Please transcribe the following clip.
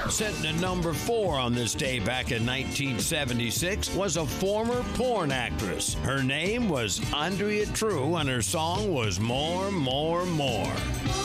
Sitting at number 4 on this day back in 1976 was a former porn actress. Her name was Andrea True, and her song was More, More, More.